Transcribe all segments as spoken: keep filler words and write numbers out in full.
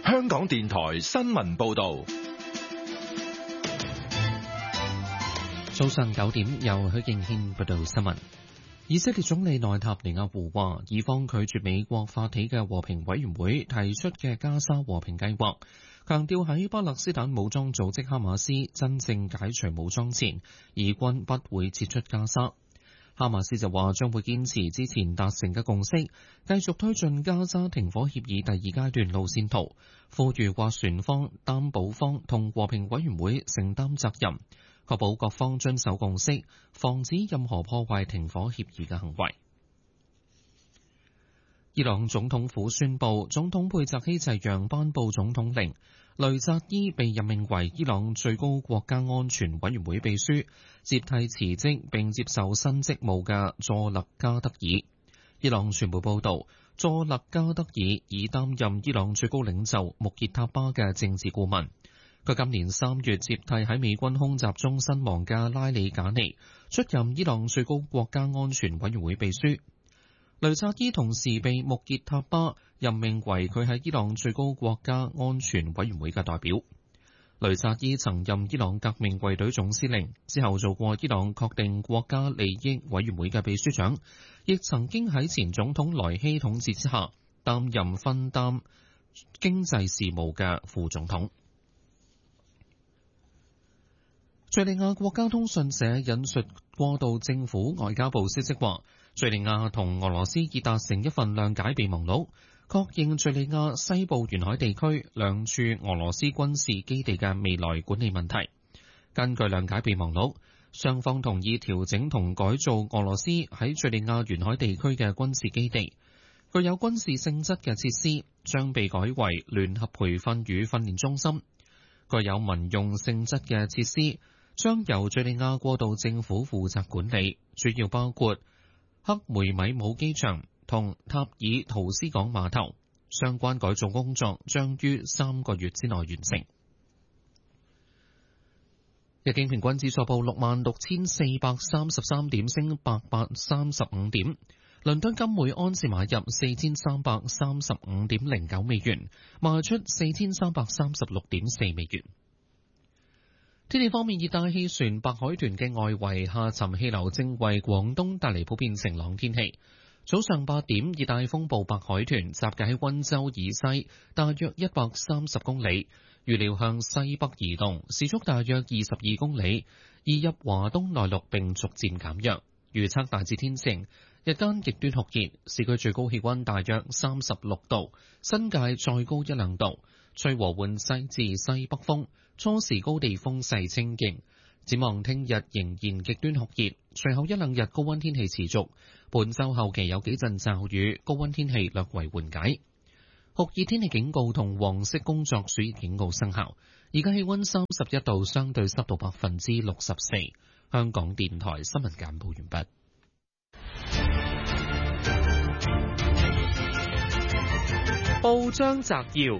香港電台新聞報道。 早上九點，由許敬軒報道新聞。以色列總理內塔尼亞胡話，以方拒絕美國發起嘅和平委員會提出嘅加沙和平計劃，強調喺巴勒斯坦武裝組織哈馬斯真正解除武裝前，以軍不會撤出加沙。哈馬斯就話將會堅持之前達成嘅共識，繼續推進加沙停火協議第二階段路線圖，呼籲斡旋方、擔保方同和平委員會承擔責任，確保各方遵守共識，防止任何破壞停火協議嘅行為。伊朗總統府宣布，總統佩澤希濟揚頒布總統令，雷扎伊被任命為伊朗最高國家安全委員會秘書，接替辭職並接受新職務嘅佐勒加德爾。伊朗傳媒報道，佐勒加德爾已擔任伊朗最高領袖穆傑塔巴嘅政治顧問。佢今年三月接替喺美軍空襲中身亡嘅拉里賈尼，出任伊朗最高國家安全委員會秘書。雷扎伊同時被穆傑塔巴任命為佢喺伊朗最高國家安全委員會嘅代表。雷扎伊曾任伊朗革命衛隊總司令，之後做過伊朗確定國家利益委員會嘅秘書長，亦曾經喺前總統萊希統治之下擔任分擔經濟事務嘅副總統。敘利亞國家通訊社引述過渡政府外交部消息話，敘利亞同俄羅斯已達成一份諒解備忘錄，確認敘利亞西部沿海地區兩處俄羅斯軍事基地嘅未來管理問題。根據諒解備忘錄，雙方同意調整同改造俄羅斯喺敘利亞沿海地區嘅軍事基地，具有軍事性質嘅設施將被改為聯合培訓與訓練中心，具有民用性質嘅設施將由敘利亞過渡政府負責管理，主要包括克梅米姆機場同塔爾圖斯港碼頭。相關改造工作將於三個月之內完成。日經平均指數報六萬六千四百三十三點，升八百三十五點。倫敦金每安士買入四千三百三十五點零九美元，賣出四千三百三十六點四美元。天氣方面，熱帶氣旋白海豚嘅外圍下沉氣流正為廣東帶嚟普遍晴朗天氣。早上八點，熱帶風暴白海豚集結喺溫州以西大約一百三十公里，預料向西北移動，時速大約二十二公里，移入華東內陸並逐漸減弱。預測大致天晴，日間極端酷熱，市區最高氣溫大約三十六度，新界再高一兩度，吹和緩西至西北風，初時高地風勢清勁。展望聽日仍然極端酷熱，隨後一兩日高溫天氣持續，本週後期有幾陣驟雨，高溫天氣略為緩解。酷熱天氣警告同黃色工作暑熱警告生效。而家氣溫三十一度，相對濕度百分之六十四。香港電台新聞簡報完畢。 報章摘要。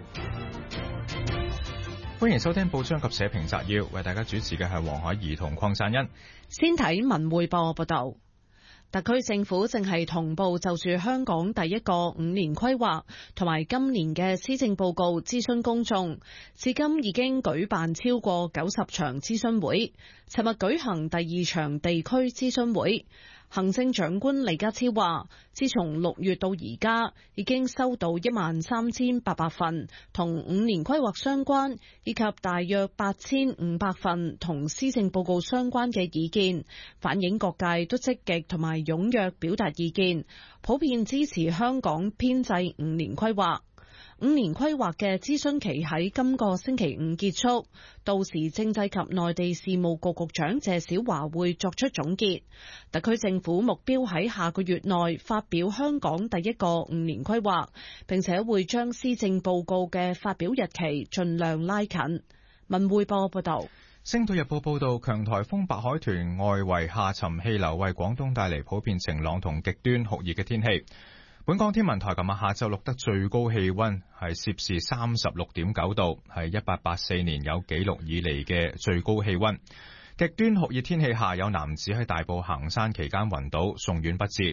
歡迎收聽報章及社評摘要，為大家主持嘅係黃海怡同鄺贊恩。 先睇文匯報報道，特區政府正係同步就住香港第一個五年規劃同埋今年嘅施政報告諮詢公眾，至今已經舉辦超過九十場諮詢會，尋日舉行第二場地區諮詢會。行政長官李家超話，自從六月到而家，已經收到一萬三千八百份同五年規劃相關，以及大約八千五百份同施政報告相關嘅意見，反映各界都積極同埋踴躍表達意見，普遍支持香港編制五年規劃。五年規劃嘅諮詢期喺今個星期五結束，到時政制及內地事務局局長謝小華會作出總結。特區政府目標喺下個月內發表香港第一個五年規劃，並且會將施政報告嘅發表日期盡量拉近。文匯報報道。 星島日報報道，強颱風白海豚外圍下沉氣流為廣東帶嚟普遍晴朗同極端酷熱嘅天氣。本港天文台琴日下晝錄得最高氣溫係攝氏三十六點九度，係一八八四年有紀錄以嚟嘅最高氣溫。極端酷熱天氣下，有男子喺大埔行山期間暈倒，送院不治。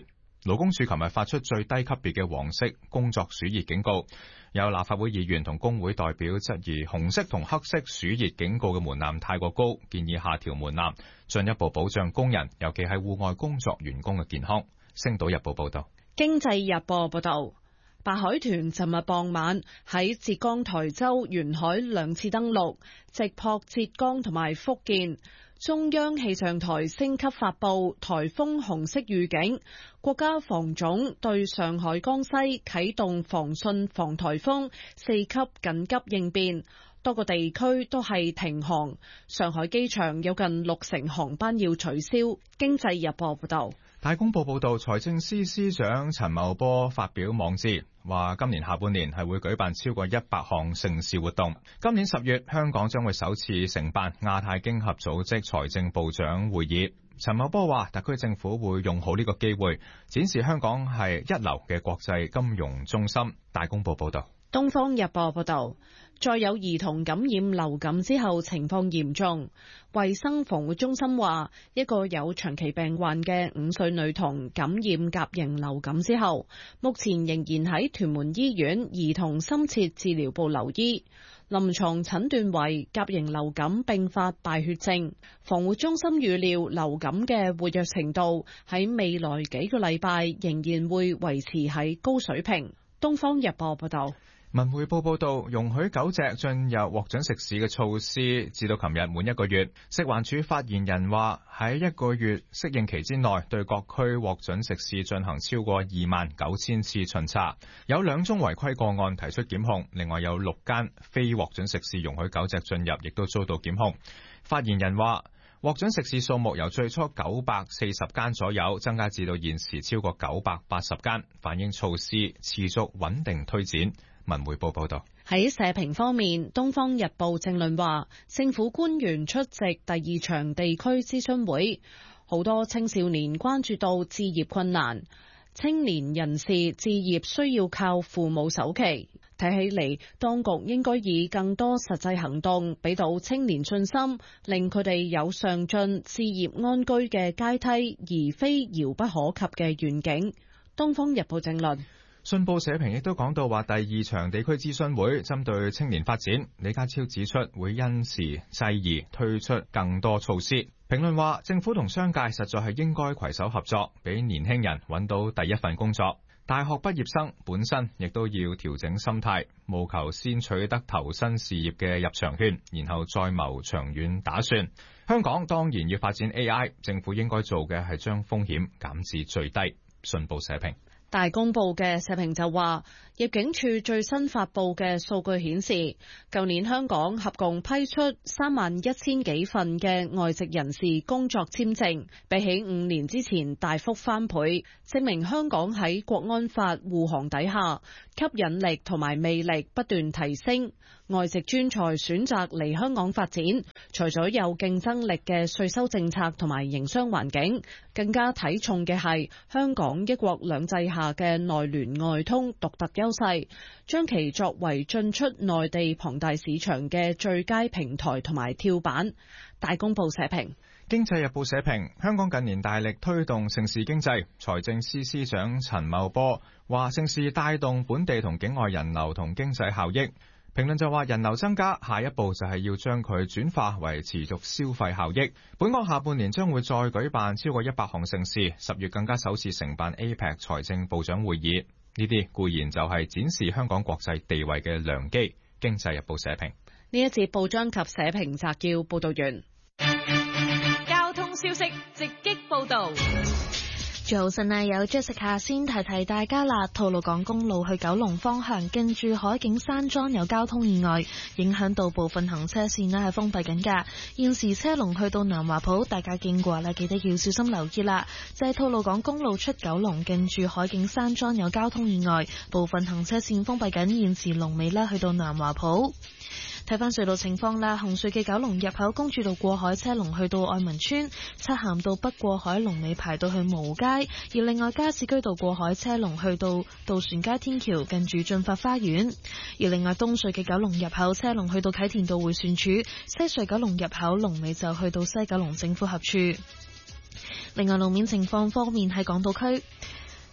勞工處琴日發出最低級別嘅黃色工作暑熱警告。有立法會議員同工會代表質疑紅色同黑色暑熱警告嘅門檻太過高，建議下調門檻，進一步保障工人，尤其係戶外工作員工嘅健康。星島日報報道。 經濟日報報道，白海豚尋日傍晚喺浙江台州沿海兩次登陸，直撲浙江同埋福建。中央氣象台升級發布颱風紅色預警，國家防總對上海江西啟動防汛防颱風四級緊急應變，多個地區都係停航，上海機場有近六成航班要取消。經濟日報報道。 大公報報道，財政司司長陳茂波發表網誌，話今年下半年係會舉辦超過一百項盛事活動。今年十月，香港將會首次承辦亞太經合組織財政部長會議。陳茂波話，特區政府會用好呢個機會，展示香港係一流嘅國際金融中心。大公報報道。 東方日報報道，再有兒童感染流感之後情況嚴重。衛生防護中心話，一個有長期病患嘅五歲女童感染甲型流感之後，目前仍然喺屯門醫院兒童深切治療部留醫，臨床診斷為甲型流感併發敗血症。防護中心預料流感嘅活躍程度喺未來幾個禮拜仍然會維持喺高水平。東方日報報道。 文匯報報道，容許狗隻進入獲准食肆嘅措施，至到琴日滿一個月。食環署發言人話，喺一個月適應期之內，對各區獲准食肆進行超過二萬九千次巡查，有兩宗違規個案提出檢控，另外有六間非獲准食肆容許狗隻進入，亦都遭到檢控。發言人話，獲准食肆數目由最初九百四十間左右，增加至到現時超過九百八十間，反映措施持續穩定推展。文匯報報道。 喺社評方面，東方日報正論話，政府官員出席第二場地區諮詢會，好多青少年關注到置業困難，青年人士置業需要靠父母首期。睇起嚟，當局應該以更多實際行動，俾到青年信心，令佢哋有上進置業安居嘅階梯，而非遙不可及嘅願景。東方日報正論。 信報社評亦都講到話，第二場地區諮詢會針對青年發展，李家超指出會因時制宜推出更多措施。評論話，政府同商界實在係應該攜手合作，俾年輕人揾到第一份工作。大學畢業生本身亦都要調整心態，務求先取得投身事業嘅入場券，然後再謀長遠打算。香港當然要發展 A I， 政府應該做嘅係將風險減至最低。信報社評。 大公報嘅社評就話，入境處最新發布嘅數據顯示，舊年香港合共批出三萬一千幾份嘅外籍人士工作簽證，比起五年之前大幅翻倍，證明香港喺國安法護航底下，吸引力同埋魅力不斷提升。外籍專才選擇嚟香港發展，除咗有競爭力嘅稅收政策同埋營商環境，更加睇重嘅係香港一國兩制下嘅內聯外通獨特優勢，將其作為進出內地龐大市場嘅最佳平台同埋跳板。大公報社評。 經濟日報社評，香港近年大力推動盛事經濟，財政司司長陳茂波話盛事帶動本地同境外人流同經濟效益。評論就話，人流增加，下一步就係要將佢轉化為持續消費效益。本港下半年將會再舉辦超過一百項盛事，十月更加首次承辦 A P E C 財政部長會議。呢啲固然就係展示香港國際地位嘅良機。經濟日報社評。 呢一節報章及社評摘要報道完。 交通消息直擊報道。 早晨啊，有 Jessica 先提提大家啦。吐露港公路去九龍方向，近住海景山莊有交通意外，影響到部分行車線咧係封閉緊噶。現時車龍去到南華埔，大家經過咧記得要小心留意啦。就係吐露港公路出九龍，近住海景山莊有交通意外，部分行車線封閉緊，現時龍尾咧去到南華埔。睇翻隧道情況啦，紅隧嘅九龍入口公主道過海車龍去到愛民村，漆咸道北過海龍尾排到去蕪街，而另外加士居道過海車龍去到渡船街天橋近住駿發花園，而另外東隧嘅九龍入口車龍去到啟田道迴旋處，西隧九龍入口龍尾就去到西九龍政府合署。另外路面情況方面喺港島區。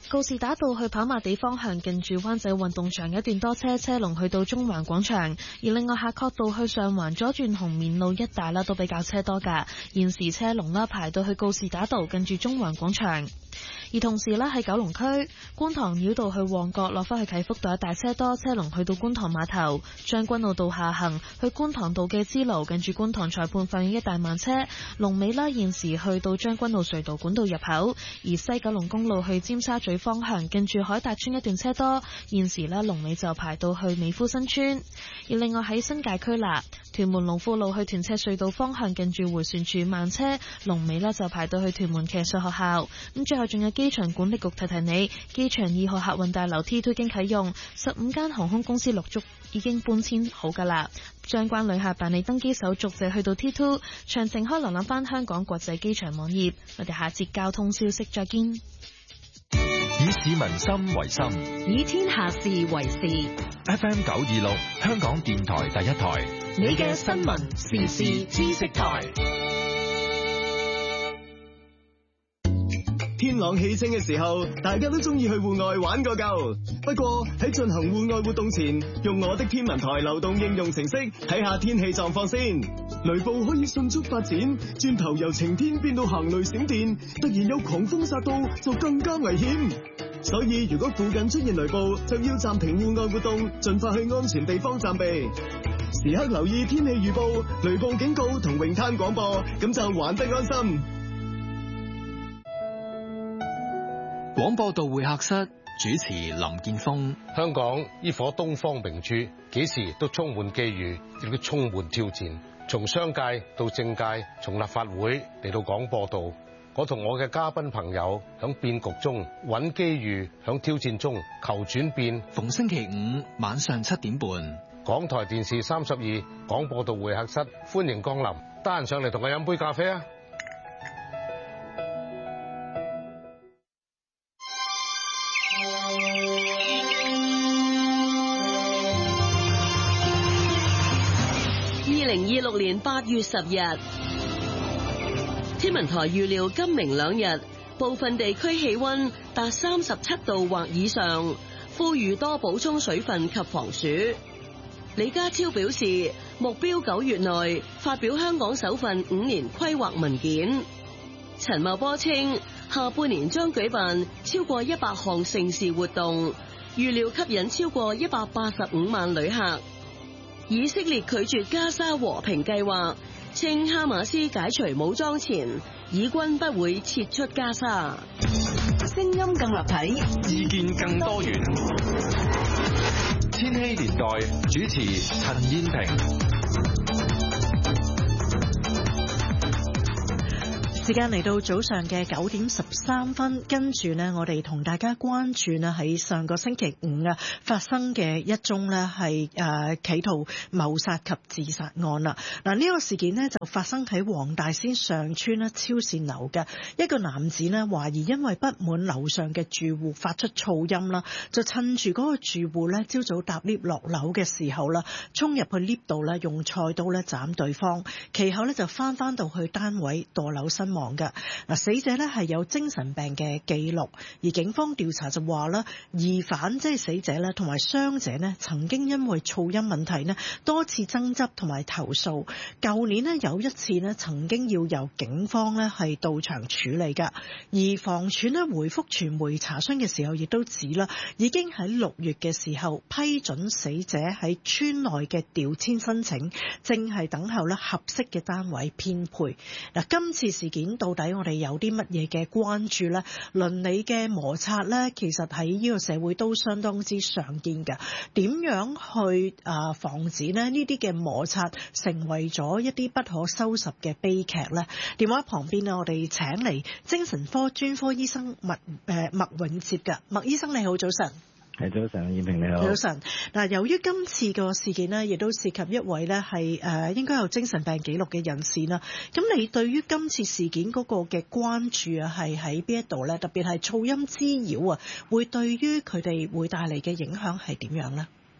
告士打道去跑馬地方向近住灣仔運動場一段多車，車龍去到中環廣場。而另外夏慤道去上環左轉紅棉路一帶啦，都比較車多㗎。現時車龍啦排到去告士打道近住中環廣場。而同時呢，喺九龍區觀塘繞道去旺角落返去啟福道一帶車多，車龍去到觀塘碼頭。將軍澳道下行去觀塘道嘅支路近住觀塘裁判法院一帶慢車，龍尾啦現時去到將軍澳隧道管道入口。而西九龍公路去尖沙咀方向近住海達邨一段車多，現時呢，龍尾就排到去美孚新村。而另外喺新界區啦，屯門龍富路去屯赤隧道方向近住回旋處慢車，龍尾呢就排到去屯門騎術學校。咁最後仲有機場管理局提提你，機場二號客運大樓 T 二 已經啟用，十五間航空公司陸續已經搬遷好噶啦。相關旅客辦理登機手續就去到 T 二，詳情可瀏覽翻香港國際機場網頁。我哋下節交通消息再見。 以市民心為心， 以天下事為事。 F M 九二六，香港電台第一台， 你嘅新聞時事知識台。 天朗氣清嘅時候，大家都中意去戶外玩個夠。不過喺進行戶外活動前，用我的天文台流動應用程式睇下天氣狀況先。雷暴可以迅速發展，轉頭由晴天變到行雷閃電，突然有狂風殺到，就更加危險。所以如果附近出現雷暴，就要暫停戶外活動，盡快去安全地方暫避。時刻留意天氣預報、雷暴警告同泳灘廣播，咁就玩得安心。 廣播道會客室主持林建峰。 香港呢顆東方明珠，幾時都充滿機遇，亦都充滿挑戰。從商界到政界，從立法會嚟到廣播道，我同我嘅嘉賓朋友響變局中揾機遇，響挑戰中求轉變。 逢星期五晚上七點半， 港台電視三十二廣播道會客室，歡迎光臨。得閒上嚟同我飲杯咖啡啊！ 二零二六年八月十日，天文台預料今明兩日部分地區氣溫達三十七度或以上，呼籲多補充水分及防暑。李家超表示，目標九月內發表香港首份五年規劃文件。陳茂波稱，下半年將舉辦超過一百項盛事活動，預料吸引超過一百八十五萬旅客。以色列拒絕加沙和平計劃，稱哈馬斯解除武裝前，以軍不會撤出加沙。聲音更立體， 意見更多元。千禧年代主持陳燕萍。 時間嚟到早上嘅九點十三分，跟住呢，我哋同大家關注呢喺上個星期五啊發生嘅一宗呢係誒企圖謀殺及自殺案啦。嗱，呢個事件呢就發生喺黃大仙上村呢超線樓嘅一個男子呢，懷疑因為不滿樓上嘅住戶發出噪音啦，就趁住嗰個住戶呢朝早搭 lift 落樓嘅時候啦，衝入去 lift 度呢用菜刀呢斬對方，其後呢就翻翻到去單位墮樓身亡。嘅嗱，死者咧係有精神病嘅記錄，而警方調查就話啦，疑犯即係死者咧，同埋傷者咧，曾經因為噪音問題咧多次爭執同埋投訴。舊年咧有一次咧，曾經要由警方咧係到場處理㗎。而房署咧回覆傳媒查詢嘅時候，亦都指啦，已經喺六月嘅時候批准死者喺村內嘅調遷申請，正係等候咧合適嘅單位編配。嗱，今次事件到底我哋有啲乜嘢嘅關注呢？鄰里嘅摩擦呢，其實喺呢個社會都相當之常見嘅。點樣去啊防止呢？呢啲嘅摩擦成為咗一啲不可收拾嘅悲劇呢？電話旁邊呢，我哋請嚟精神科專科醫生麥誒麥永接嘅。麥醫生你好，早晨。 係早晨，燕萍你好。 早晨。嗱，由於今次個事件呢，亦都涉及一位呢係誒應該有精神病記錄嘅人士啦。咁你對於今次事件嗰個嘅關注啊，係喺邊一度呢？特別係噪音滋擾啊，會對於佢哋會帶嚟嘅影響係點樣呢？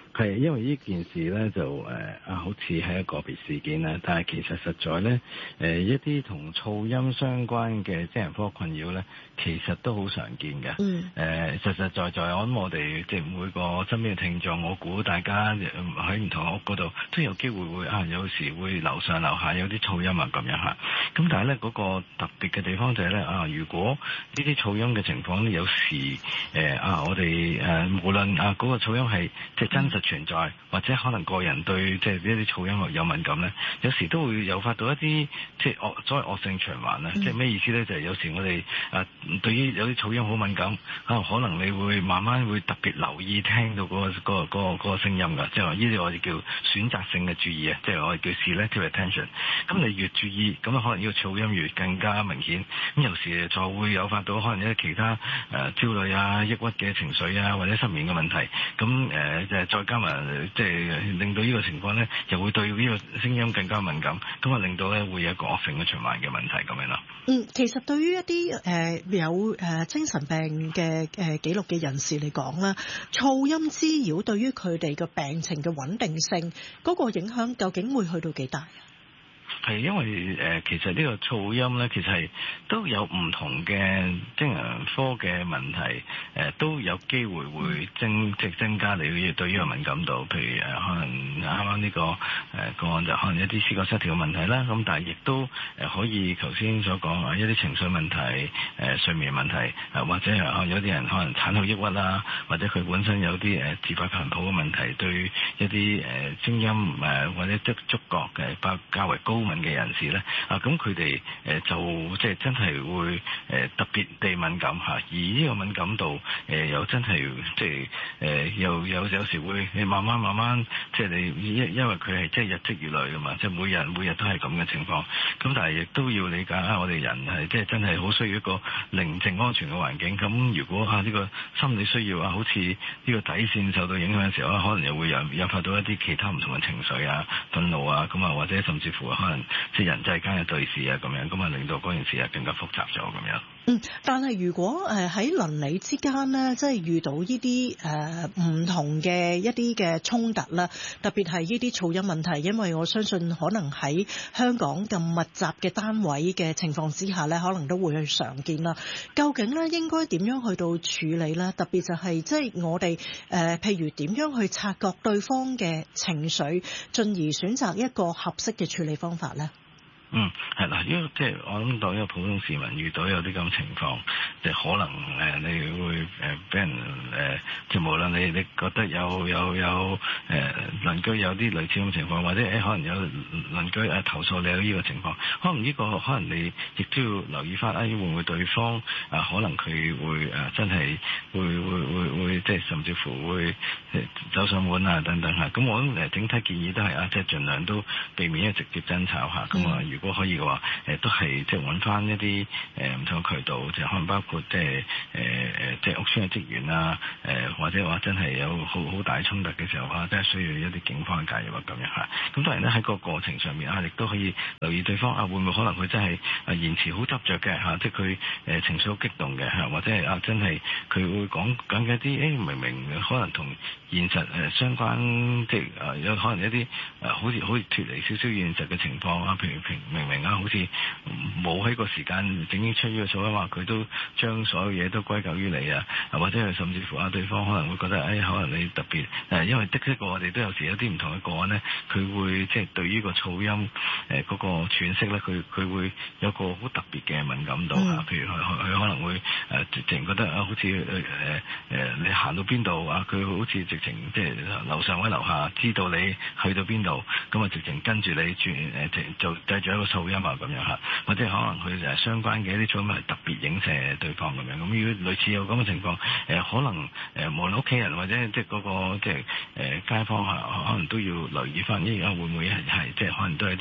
係因為呢件事咧就誒啊，好似係一個別事件啦，但係其實實在咧誒、呃、一啲同噪音相關嘅精神科困擾咧，其實都好常見嘅。嗯。誒、呃、實實在在，我諗我哋即係每個身邊嘅聽眾，我估大家喺唔同屋嗰度都有機會會啊，有時會樓上樓下有啲噪音啊咁樣嚇。咁但係咧嗰個特別嘅地方就係咧啊，如果呢啲噪音嘅情況咧有時誒、呃、啊，我哋誒、呃、無論啊嗰、那個噪音係即係真實存在，或者可能個人對即係呢啲噪音有敏感咧，有時都會誘發到一啲即係惡所謂惡性循環咧。嗯、即係咩意思咧？就係、是、有時我哋啊對於有啲噪音好敏感啊，可能你會慢慢會特別留意聽到嗰、那個嗰、那個嗰、那個那個聲音㗎。即係話呢啲我哋叫選擇性嘅注意啊，即係我哋叫 selective attention。咁你越注意，咁可能呢個噪音越更加明顯。咁有時就會誘發到可能一啲其他誒、呃、焦慮啊、抑鬱嘅情緒啊，或者失眠嘅問題。咁誒就係再加埋即係令到呢個情況咧，又會對呢個聲音更加敏感，咁啊令到咧會有一個惡性嘅循環嘅問題咁樣咯。 嗯，其實對於一啲誒、呃、有誒、呃、精神病嘅誒記錄嘅人士嚟講啦，噪音滋擾對於佢哋嘅病情嘅穩定性嗰、那個影響究竟會去到幾大？ 係因為誒、呃，其實呢個噪音咧，其實係都有唔同嘅精神科嘅問題，誒、呃、都有機會會增即係增加你對呢個敏感度。譬如誒、呃，可能啱啱呢個誒、呃、個案就可能一啲思覺失調嘅問題啦。咁但係亦都誒可以頭先所講啊，一啲情緒問題、誒、呃、睡眠問題，誒、呃、或者係有啲人可能產後抑鬱啦，或者佢本身有啲誒自發頻譜嘅問題，對一啲誒、呃、聲音誒、呃、或者觸觸覺嘅較較為高敏嘅人士咧，啊咁佢哋誒就即係真係會誒、呃、特別地敏感嚇，而呢個敏感度誒、呃、又真係即係誒又有有時會你慢慢慢慢即係你因因為佢係即係日積月累噶嘛，即係每日每日都係咁嘅情況。咁但係亦都要理解啊，我哋人係即係真係好需要一個寧靜安全嘅環境。咁如果啊呢個心理需要啊，好似呢個底線受到影響嘅時候啊，可能又會引引發到一啲其他唔同嘅情緒啊、憤怒啊，咁啊或者甚至乎可能。即係人際間嘅對視啊，咁樣咁啊，令到嗰件事啊更加複雜咗咁樣。 嗯，但係如果誒喺鄰里之間咧，即係遇到呢啲誒唔同嘅一啲嘅衝突啦，特別係呢啲噪音問題，因為我相信可能喺香港咁密集嘅單位嘅情況之下咧，可能都會去常見啦。究竟咧應該點樣去到處理咧？特別就係即係我哋誒、呃，譬如點樣去察覺對方嘅情緒，進而選擇一個合適嘅處理方法咧？ 嗯，係啦，因為即係我諗到一個普通市民遇到有啲咁情況，即係可能誒你會誒俾人誒，即係無論你你覺得有有有誒鄰居有啲類似咁情況，或者誒可能有鄰居誒投訴你有呢個情況，可能呢個可能你亦都要留意翻，誒會唔會對方啊可能佢會誒真係會會會會即係甚至乎會走上門啊等等嚇。咁我諗誒整體建議都係啊，即係盡量都避免直接爭吵嚇。咁啊，如果可以嘅話，誒都係即係揾翻一啲誒唔同嘅渠道，即係可能包括即係誒誒即係屋邨嘅職員啊，誒或者話真係有好好大衝突嘅時候啊，真係需要一啲警方嘅介入啊咁樣嚇。咁當然咧喺個過程上面啊，亦都可以留意對方啊，會唔會可能佢真係啊言辭好執着嘅嚇，即係佢誒情緒好激動嘅嚇，或者係啊真係佢會講緊一啲誒明明可能同現實誒相關，即係誒有可能一啲誒好似好似脫離少少現實嘅情況啊，譬如平。明明啊，好似冇喺個時間整啲出呢個數啊，話佢都將所有嘢都歸咎於你啊，或者係甚至乎啊，對方可能會覺得誒、哎，可能你特別誒，因為的確我哋都有時有啲唔同嘅個案咧，佢會即係對於個噪音誒嗰個詮釋咧，佢佢會有個好特別嘅敏感度啊，譬如佢佢可能會誒直情覺得啊，好似誒誒誒你行到邊度啊，佢好似直情即係樓上或者樓下知道你去到邊度，咁啊直情跟住你轉誒就製造一個噪音啊咁樣嚇，或者可能佢誒相關嘅一啲噪音係特別影射對方咁樣。咁如果類似有咁嘅情況，誒、呃、可能誒、呃、無論屋企人或者即係嗰個即係誒街坊嚇，可能都要留意翻，依家會唔會係係即係可能都係啲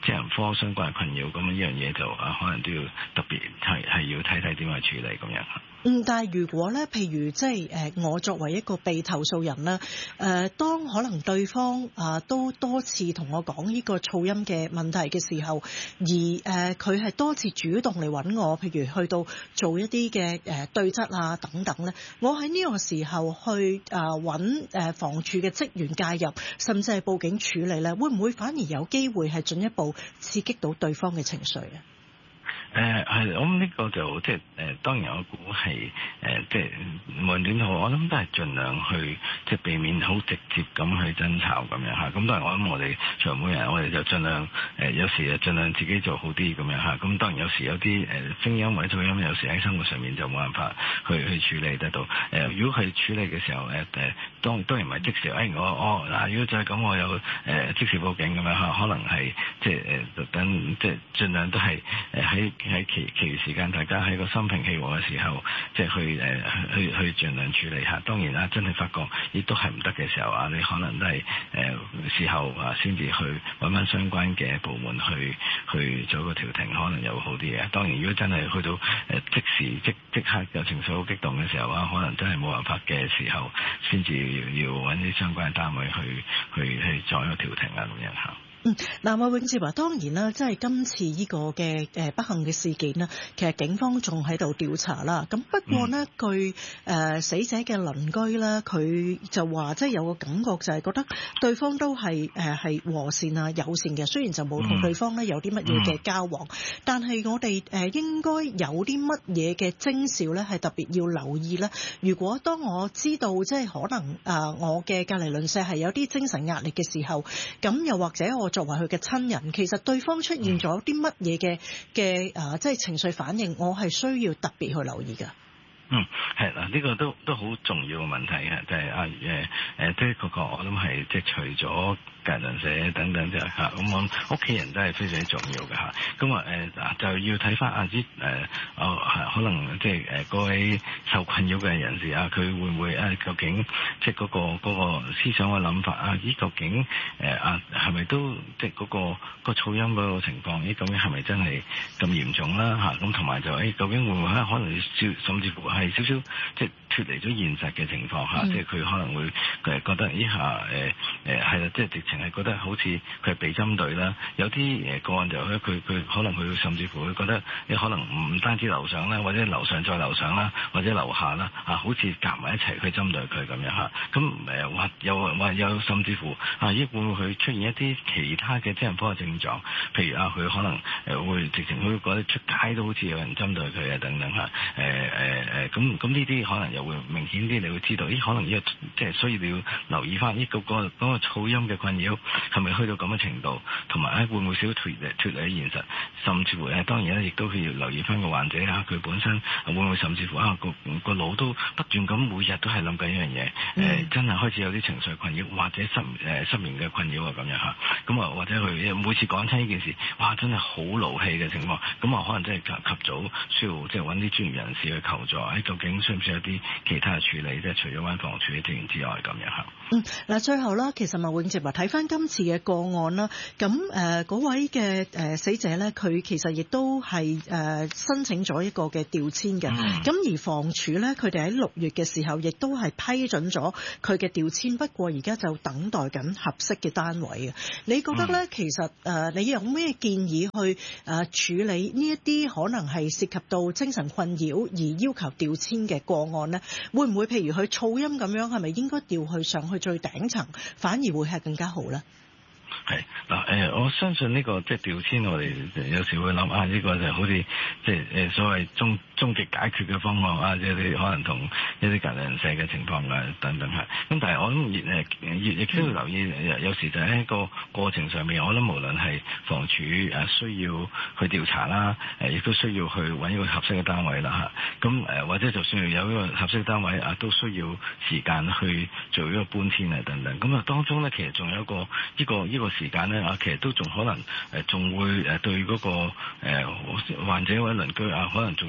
精神科相關嘅困擾，咁呢樣嘢就啊可能都要特別係係要睇睇點去處理咁樣。 嗯，但係如果咧，譬如即係誒，我作為一個被投訴人啦，誒、呃，當可能對方啊、呃、都多次同我講呢個噪音嘅問題嘅時候，而誒佢係多次主動嚟揾我，譬如去到做一啲嘅誒對質啊等等咧，我喺呢個時候去誒揾誒房署嘅職員介入，甚至係報警處理咧，會唔會反而有機會係進一步刺激到對方嘅情緒啊？ 誒係，我諗呢個就即係誒，當然我估係誒，即係無論點好，我諗都係盡量去即係避免好直接咁去爭吵咁樣嚇。咁當然我諗我哋長輩人，我哋就盡量誒、呃，有時就盡量自己做好啲咁樣嚇。咁當然有時有啲誒聲音或者噪音，有時喺生活上面就冇辦法去去處理得到。誒、呃，如果係處理嘅時候誒誒，當當然唔係即時，誒、哎、我我嗱，如果就係咁，我有誒、呃、即時報警咁樣嚇，可能係即係誒等即係盡量都係誒喺。喺其其餘時間，大家喺個心平氣和嘅時候，即係去誒、呃、去去盡量處理下。當然啦，真係發覺亦都係唔得嘅時候啊，你可能都係誒、呃、事後啊先至去揾翻相關嘅部門去去做一個調停，可能又會好啲嘅。當然，如果真係去到誒、呃、即時即即刻有情緒好激動嘅時候啊，可能真係冇辦法嘅時候，先至要揾啲相關嘅單位去去去做一個調停啊咁樣嚇。 嗯，嗱，馬永接話當然啦，即係今次呢個嘅誒不幸嘅事件啦，其實警方仲喺度調查啦。咁不過呢，據誒、呃、死者嘅鄰居咧，佢就話即係有個感覺就係覺得對方都係誒係和善啊友善嘅，雖然就冇同對方咧有啲乜嘢嘅交往，嗯、但係我哋誒應該有啲乜嘢嘅徵兆咧係特別要留意咧。如果當我知道即係可能誒、呃、我嘅隔離鄰舍係有啲精神壓力嘅時候，咁又或者我作為佢嘅親人，其實對方出現咗啲乜嘢嘅嘅誒，即係情緒反應，我係需要特別去留意㗎。 嗯，係嗱，呢個都都好重要嘅問題嘅，就係、是、啊誒誒，即係嗰個我諗係即係除咗隔鄰舍等等就係嚇，咁我屋企人都係非常之重要嘅嚇。咁啊誒嗱，就要睇翻啊啲誒哦係可能即係誒嗰位受困擾嘅人士啊，佢會唔會啊究竟即係嗰個嗰個思想嘅諗法啊？咦，究竟誒啊係咪都即係嗰個嗰個噪音嗰個情況？咦，究竟係咪真係咁嚴重啦嚇？咁同埋就誒究竟會唔會可能少甚至乎係少少即係脫離咗現實嘅情況下，嗯、即係佢可能會誒覺得咦下誒誒係啦，即係直情係覺得好似佢係被針對啦。有啲誒個案就咧，佢佢可能佢甚至乎會覺得你可能唔單止樓上啦，或者樓上再樓上啦，或者樓下啦啊，好似夾埋一齊去針對佢咁樣嚇。咁誒或又或有甚至乎啊，咦會唔會佢出現一啲其他嘅精神科嘅症狀？譬如啊，佢可能誒會直情會覺得出街都好似有人針對佢啊等等嚇。誒誒誒咁咁呢啲可能又會明顯啲，你會知道咦可能呢個即係需要你要留意翻呢個個嗰個噪音嘅困擾係咪去到咁嘅程度，同埋誒會唔會少脫離脫離現實，甚至乎誒當然咧亦都要留意翻個患者啊，佢本身會唔會甚至乎啊個個腦都不斷咁每日都係諗緊一樣嘢，誒、嗯呃、真係開始有啲情緒困擾或者失誒失眠嘅困擾啊咁樣嚇，咁啊或者佢每次講親呢件事，哇真係好勞氣嘅情況，咁啊可能真係及及早需要即係揾啲專業人士去求助，誒究竟需唔需要有啲其他嘅處理，即係除咗揾房署嘅資源之外咁樣嚇。 嗯，嗱最後啦，其實麥永接話睇翻今次嘅個案啦，咁誒嗰位嘅誒死者咧，佢其實亦都係誒申請咗一個嘅調遷嘅，咁、嗯、而房署咧，佢哋喺六月嘅時候亦都係批准咗佢嘅調遷，不過而家就等待緊合適嘅單位嘅。你覺得咧，嗯、其實誒你有咩建議去誒處理呢一啲可能係涉及到精神困擾而要求調遷嘅個案咧？會唔會譬如佢噪音咁樣，係咪應該調去上去最頂層，反而會係更加好咧？ 係嗱誒，我相信呢、這個即係調遷，我哋有時會諗啊，呢、這個就好似即係誒所謂終終極解決嘅方案啊，即係你可能同一啲隔離鄰舍嘅情況啊等等係。咁但係我諗亦誒亦亦都要留意，有時就喺個過程上面，我諗無論係房署誒需要去調查啦，誒亦都需要去揾一個合適嘅單位啦嚇。咁誒或者就算有一個合適嘅單位啊，都需要時間去做一個搬遷啊等等。咁啊當中咧，其實仲有一個呢、這個呢、這個時間咧啊，其實都仲可能誒仲會誒對嗰、那個誒、呃、患者或者鄰居啊，可能仲有好多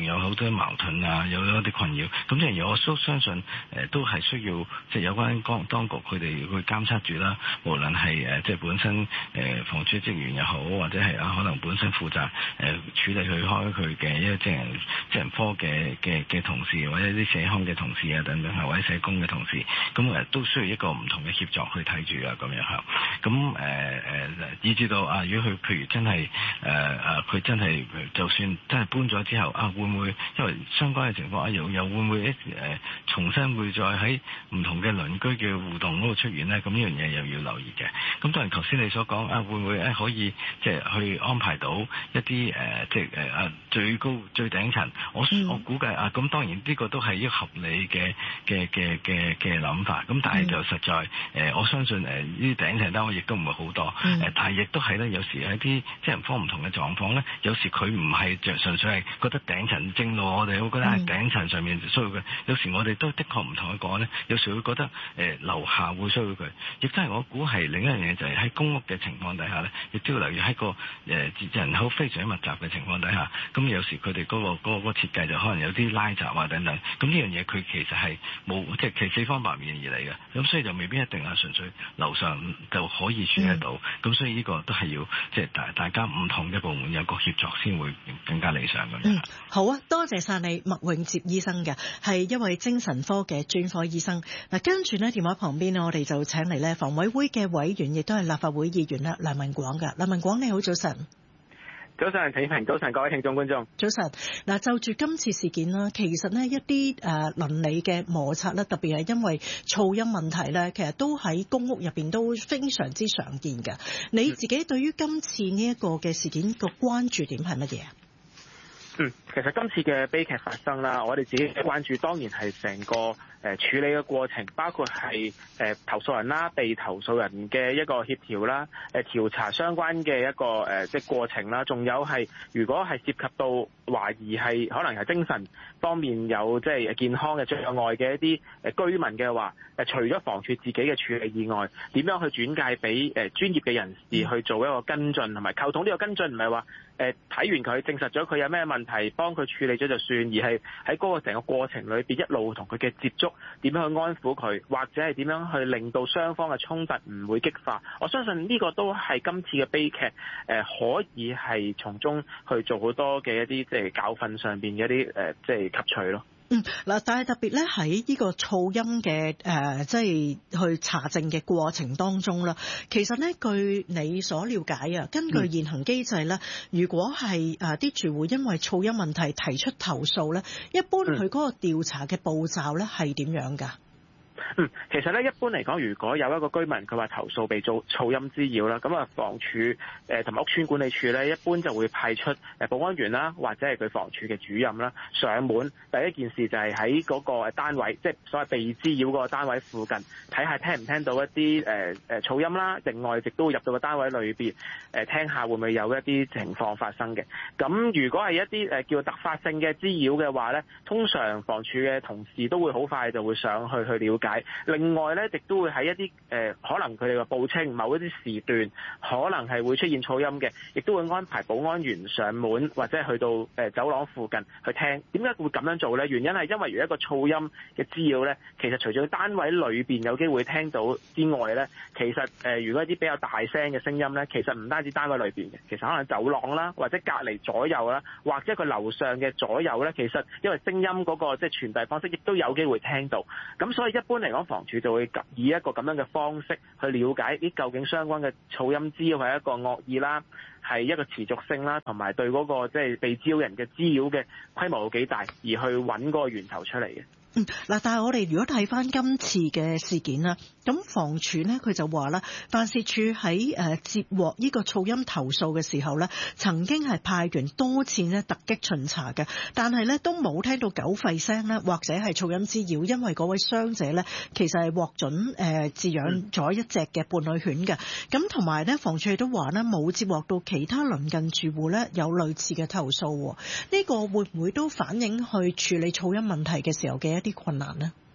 多矛盾啊，有一啲困擾。咁即係我都相信誒、呃、都係需要即係有關當當局佢哋去監測住啦，無論係誒即係本身誒、呃、房署職員又好，或者係啊可能本身負責誒、呃、處理去開佢嘅一個精神精神科嘅嘅嘅同事，或者啲社康嘅同事啊等等，或者社工嘅同事，咁誒都需要一個唔同嘅協作去睇住啊咁樣嚇。咁誒誒以至到啊，如果佢譬如真係誒誒佢真係就算真係搬咗之後啊，會唔會因為相關嘅情況啊，又又會唔會誒、呃、重新會再喺唔同嘅鄰居嘅互動嗰度出現咧？咁呢樣嘢又要留意嘅。咁當然頭先你所講啊，會唔會誒可以即係去安排到一啲誒、呃、即係誒啊最高最頂層？我我估計啊，咁當然呢個都係一個合理嘅嘅嘅嘅嘅諗法。咁但係就實在誒、呃，我相信誒呢啲頂層單位亦都唔會好多。誒、嗯呃，但係亦都係咧，有時喺啲即係方唔同嘅狀況咧，有時佢唔係著純粹係覺得頂層正路，我哋會覺得係頂層上面需要佢。有時我哋都的確唔同佢講咧，有時會覺得誒、呃、樓下會需要佢。亦都係我估係另一樣嘢，就係喺公屋嘅情況底下咧，亦都要留意喺個誒、呃、人口非常密集嘅情況底下，咁有時佢哋嗰個嗰、嗰個嗰個設計就可能有啲拉閘啊等等。咁呢樣嘢佢其實係冇即係其實四方八面而嚟嘅，咁所以就未必一定係純粹樓上就可以處理得到。咁、嗯、所以呢個都係要即係大大家唔同嘅部門有個協作先會更加理想咁樣。 嗯，好啊，多謝晒你，麥永接醫生嘅係一位精神科嘅專科醫生。嗱，跟住呢電話旁邊呢，我哋就請嚟呢房委會嘅委員，亦都係立法會議員啦，梁文廣嘅。梁文廣你好，早晨。 早晨，陳平，早晨，各位聽眾觀眾， 早晨。嗱，就住今次事件啦，其實呢一啲誒鄰里嘅摩擦咧，特別係因為噪音問題咧，其實都喺公屋入邊都非常之常見嘅。你自己對於今次呢一個嘅事件個關注點係乜嘢啊？ 嗯，其實今次嘅悲劇發生啦，我哋自己嘅關注當然係成個誒處理嘅過程，包括係誒投訴人啦、被投訴人嘅一個協調啦、誒調查相關嘅一個誒即係過程啦，仲有係如果係涉及到懷疑係可能係精神方面有即係健康嘅障礙嘅一啲誒居民嘅話，誒除咗房署自己嘅處理以外，點樣去轉介俾誒專業嘅人士去做一個跟進同埋溝通？呢個跟進唔係話誒睇完佢證實咗佢有咩問題，幫佢處理咗就算，而係喺嗰個成個過程裏邊一路同佢嘅接觸，點樣去安撫佢，或者係點樣去令到雙方嘅衝突唔會激化。我相信呢個都係今次嘅悲劇誒、呃，可以係從中去做好多嘅一啲即係教訓上邊嘅一啲誒即係吸取咯。 嗯，嗱，但係特別咧喺呢個噪音嘅誒、呃，即係去查證嘅過程當中啦，其實咧據你所了解啊，根據現行機制咧，嗯、如果係誒啲住戶因為噪音問題提出投訴咧，一般佢嗰個調查嘅步驟咧係點樣㗎？ 嗯，其實咧一般嚟講，如果有一個居民佢話投訴被噪噪音滋擾啦，咁啊房署誒同埋屋邨管理處咧，一般就會派出誒保安員啦，或者係佢房署嘅主任啦上門。第一件事就係喺嗰個單位，即係所謂被滋擾嗰個單位附近，睇下聽唔聽到一啲誒誒噪音啦。另外亦都會入到個單位裏邊誒聽下會唔會有一啲情況發生嘅。咁如果係一啲誒叫突發性嘅滋擾嘅話咧，通常房署嘅同事都會好快就會上去去了解。另外咧，亦都會喺一啲誒、呃、可能佢哋嘅報稱某一啲時段可能係會出現噪音嘅，亦都會安排保安員上門或者去到誒、呃、走廊附近去聽。點解會咁樣做咧？原因係因為如果一個噪音嘅滋擾咧，其實除咗單位裏邊有機會聽到之外咧，其實誒、呃、如果一啲比較大聲嘅聲音咧，其實唔單止單位裏邊嘅，其實可能走廊啦，或者隔離左右啦，或者佢樓上嘅左右咧，其實因為聲音嗰、那個即係、就是、傳遞方式，亦都有機會聽到。咁所以一般嚟講，房署就會以一個咁樣嘅方式去了解啲究竟相關嘅噪音滋擾係一個惡意啦，係一個持續性啦，同埋對嗰個即係被滋擾人嘅滋擾嘅規模有幾大，而去揾嗰個源頭出嚟嘅。 嗯，嗱，但係我哋如果睇翻今次嘅事件啦，咁房署呢，佢就話啦，辦事處喺誒接獲呢個噪音投訴嘅時候呢，曾經係派員多次呢突擊巡查嘅，但係呢都冇聽到狗吠聲啦，或者係噪音滋擾，因為嗰位傷者呢，其實係獲准誒飼養咗一隻嘅伴侶犬嘅，咁同埋呢，房署都話呢冇接獲到其他鄰近住戶呢有類似嘅投訴，呢、這個會唔會都反映去處理噪音問題嘅時候嘅啲困難呢？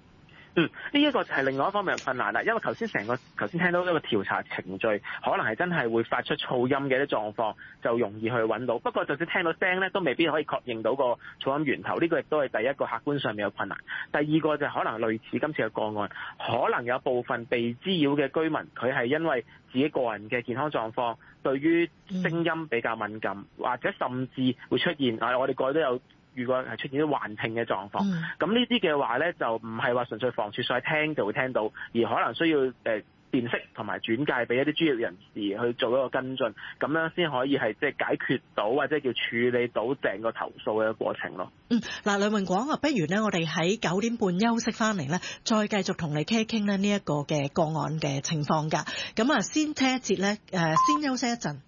嗯，呢、這、一個就係另外一方面嘅困難啦，因為頭先成個頭先聽到一個調查程序，可能係真係會發出噪音嘅啲狀況，就容易去揾到。不過就算聽到聲咧，都未必可以確認到個噪音源頭，呢、這個亦都係第一個客觀上面嘅困難。第二個就可能類似今次嘅個案，可能有部分被滋擾嘅居民，佢係因為自己個人嘅健康狀況，對於聲音比較敏感，或者甚至會出現啊，我哋過去都有如果係出現啲幻聽嘅狀況，咁呢啲嘅話咧，就唔係話純粹防處所聽就會聽到，而可能需要誒、呃、辨識同埋轉介俾一啲專業人士去做一個跟進，咁樣先可以係即係解決到或者叫處理到整個投訴嘅過程咯。 嗯，嗱，梁榮廣啊，不如呢，我哋喺九點半休息翻嚟咧，再繼續同你傾一傾咧呢一個嘅個案嘅情況㗎。咁啊，先聽一節咧，誒，先休息一陣。